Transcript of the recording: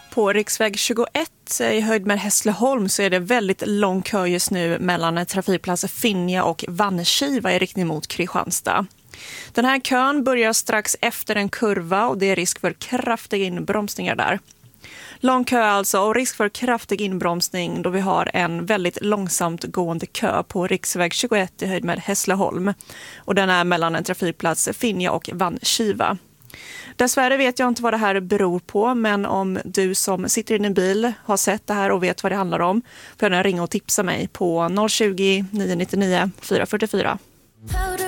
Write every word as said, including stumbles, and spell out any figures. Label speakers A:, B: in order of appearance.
A: På riksväg tjugoett i höjd med Hässleholm så är det väldigt lång kö just nu mellan trafikplatser Finja och Vanskiva i riktning mot Kristianstad. Den här kön börjar strax efter en kurva och det är risk för kraftiga inbromsningar där. Lång kö alltså och risk för kraftig inbromsning då vi har en väldigt långsamt gående kö på riksväg tjugoett i höjd med Hässleholm. Och den är mellan en trafikplats Finja och Vanskiva. Dessvärre vet jag inte vad det här beror på, men om du som sitter i din bil har sett det här och vet vad det handlar om får jag ringa och tipsa mig på noll tjugo, nio nio nio, fyra fyra fyra.